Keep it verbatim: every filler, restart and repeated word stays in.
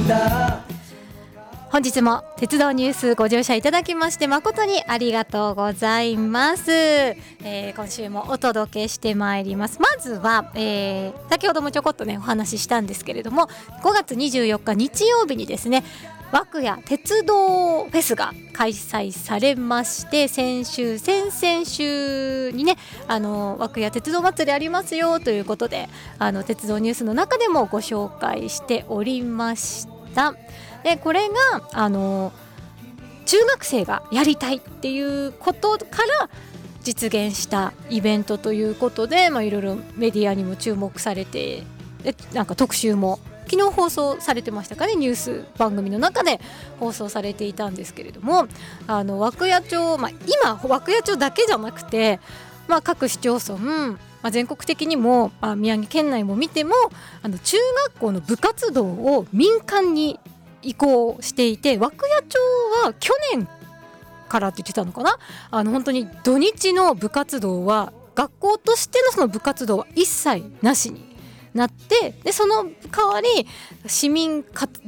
本日も鉄道ニュースご乗車いただきまして誠にありがとうございます、えー、今週もお届けしてまいります。まずは、えー、先ほどもちょこっとねお話ししたんですけれども、ごがつにじゅうよっか日曜日にですね、和久谷鉄道フェスが開催されまして、先週先々週にね、あの和久谷鉄道祭りありますよということで、あの鉄道ニュースの中でもご紹介しておりました。でこれがあの中学生がやりたいっていうことから実現したイベントということで、まあ、いろいろメディアにも注目されて、でなんか特集も昨日放送されてましたかね、ニュース番組の中で放送されていたんですけれども、あの和久谷町、まあ、今和久谷町だけじゃなくて、まあ、各市町村、まあ、全国的にも、まあ、宮城県内も見てもあの中学校の部活動を民間に移行していて、和久谷町は去年からって言ってたのかな、あの本当に土日の部活動は学校としてのその部活動は一切なしになって、でその代わり市民活